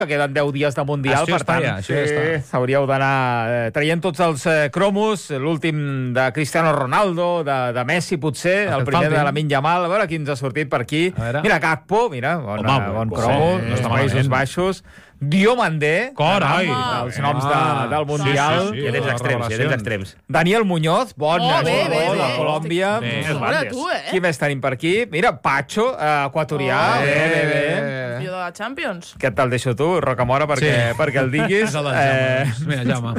que queden 10 dies de Mundial, Això per tant, s'hauríeu d'anar traient tots els cromos, l'últim de Cristiano Ronaldo, de Messi, potser, el primer de Lamine Yamal, a veure qui ens ha sortit per aquí. Mira, Gakpo, mira, bon cromo, els Països Baixos. Diomandé, els noms del Mundial. Ja tens extrems. Daniel Muñoz, bon gol de Colòmbia. Qui més tenim per aquí? Mira, Pacho, equatorià. Campió de la Champions. Aquest te'l deixo tu, Rocamora, perquè el diguis. Mira, Jaume.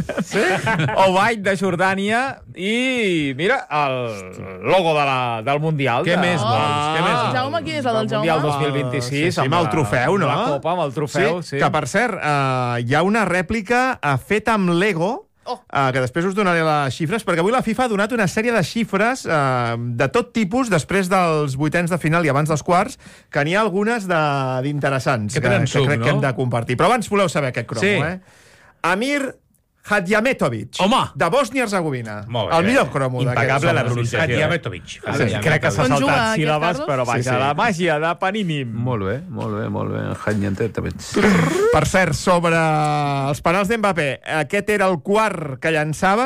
Obaid de Jordània i, mira, el logo del Mundial. Què més vols? Jaume, qui és el del Jaume? Mundial 2026. Amb el trofeu, no? La copa, amb el trofeu, sí. Que, per cert, hi ha una rèplica feta amb Lego, que després us donaré les xifres, perquè avui la FIFA ha donat una sèrie de xifres de tot tipus després dels vuitens de final i abans dels quarts, que n'hi ha algunes d'interessants que crec que hem de compartir. Però abans voleu saber aquest cromo, Amir Hadjametovic, de Bòsnia-Herzegovina. El millor cromo d'aquest. Impecable la pronunciació. Hadjametovic. Crec que s'ha saltat síl·labes, però vaja, la màgia de Panini. Molt bé. Hadjametovic. Per cert, sobre els penals d'Mbappé, aquest era el quart que llançava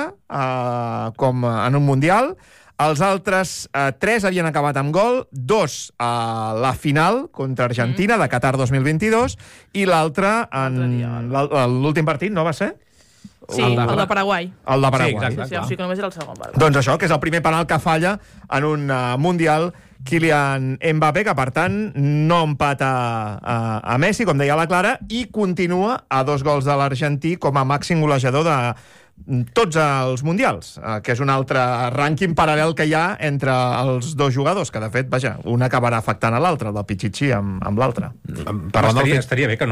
com en un Mundial. Els altres 3 havien acabat amb gol, 2 a la final contra Argentina de Qatar 2022 i l'altre en l'últim partit, no va ser? Sí, el de Paraguai. El de Paraguai. Sí, o sigui que només era el segon. Doncs això, que és el primer penal que falla en un Mundial Kylian Mbappé, que per tant no empata a Messi, com deia la Clara, i continua a 2 gols de l'argentí com a màxim golejador de tots els Mundials, que és un altre rànquing paral·lel que hi ha entre els dos jugadors, que de fet, vaja, un acabarà afectant a l'altre, el del Pichichi amb l'altre. Estaria bé que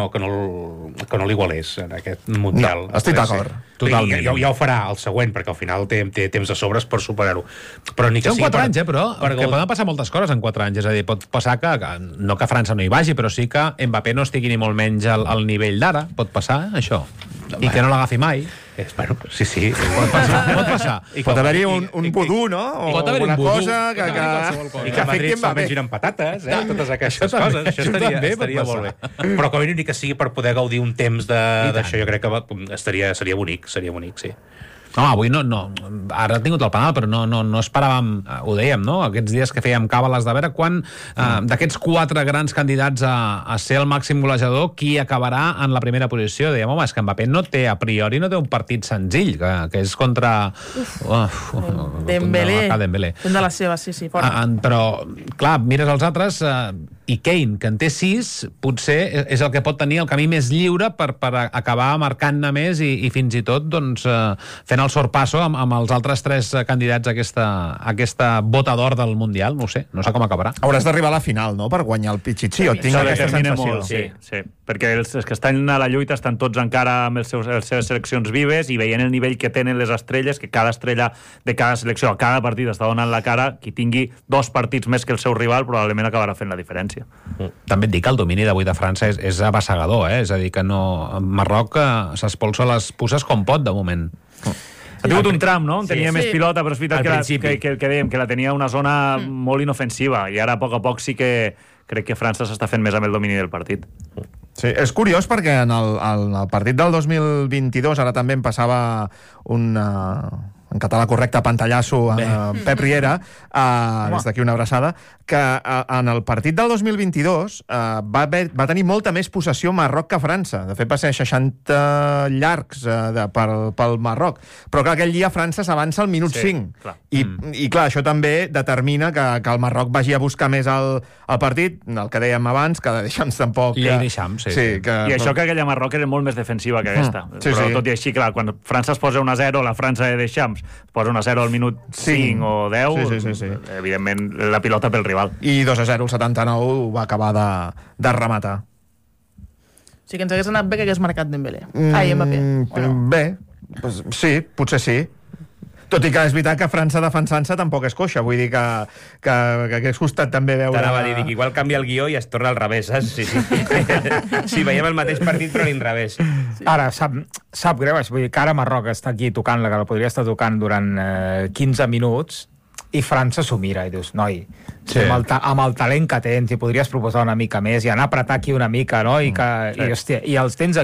no l'igualés en aquest Mundial. Estic d'acord. Totalment. Ja ho farà el següent, perquè al final té temps de sobres per superar-ho. Però ni que són 4 anys, però que poden passar moltes coses en 4 anys. És a dir, pot passar que no que França no hi vagi, però sí que Mbappé no estigui ni molt menys al nivell d'ara. Pot passar, això. I que no l'agafi mai. Bueno, sí. Pot passar. Pot haver-hi un vudú, no? Pot haver-hi un vudú. I que a Madrid se'l mengin amb patates, totes aquestes coses. Això estaria molt bé. Però com a mínim ni que sigui per poder gaudir un temps d'això, jo crec que seria bonic, sí. No, avui no. Ara ha tingut el penal, però no esperàvem, ho dèiem, no? Aquests dies que fèiem càbales de veure quan d'aquests 4 grans candidats a ser el màxim golejador, qui acabarà en la primera posició. Dèiem, home, és que Mbappé a priori no té un partit senzill, que és contra... Dembélé. Fent de les seves, sí, fora. Però, clar, mires els altres... I Kane, que en té 6, potser és el que pot tenir el camí més lliure per acabar marcant-ne més i fins i tot fent el sorpasso amb els altres 3 candidats a aquesta bota d'or del Mundial. No sé com acabarà. Hauràs d'arribar a la final, no?, per guanyar el Pichichi. Tinc aquesta sensació. Sí, perquè els que estan a la lluita estan tots encara amb les seves seleccions vives i veient el nivell que tenen les estrelles, que cada estrella de cada selecció a cada partit està donant la cara, qui tingui 2 partits més que el seu rival probablement acabarà fent la diferència. També et dic que el domini d'avui de França és abassegador, és a dir, que Marroc s'espolsa les puces com pot, de moment. Ha tingut un tram, no? Tenia més pilota, però és veritat que dèiem, que la tenia una zona molt inofensiva, i ara a poc sí que crec que França s'està fent més amb el domini del partit. Sí, és curiós perquè en el partit del 2022 ara també em passava en català correcte, pantallasso Pep Riera, des d'aquí una abraçada, que en el partit del 2022 va tenir molta més possessió Marroc que França. De fet, va ser 60 llargs pel Marroc. Però clar, aquell dia França s'avança al minut 5. I clar, això també determina que el Marroc vagi a buscar més el partit, el que dèiem abans, que de Deschamps tampoc... I Deschamps, sí. I això que aquella Marroc era molt més defensiva que aquesta. Però tot i així, clar, quan França es posa 1-0, la França de Deschamps posa 1-0 al minut 5 o 10, evidentment la pilota pel rival. I 2-0 al 79 ho va acabar de rematar. O sigui que ens hagués anat bé que hagués marcat Dembélé. Mbappé. Bé, sí, potser sí. Tot i que és veritat que França defensant-se tampoc és coixa. Vull dir que hagués costat també veure... T'anava a dir que igual canvia el guió i es torna al revés, saps? Sí, veiem el mateix partit però a l'inrevés. Ara, sap greu, vull dir que ara Marroc està aquí tocant la que la podria estar tocant durant 15 minuts i França s'ho mira i dius, noi, amb el talent que tens i podries proposar una mica més i anar a apretar aquí una mica, no? I els tens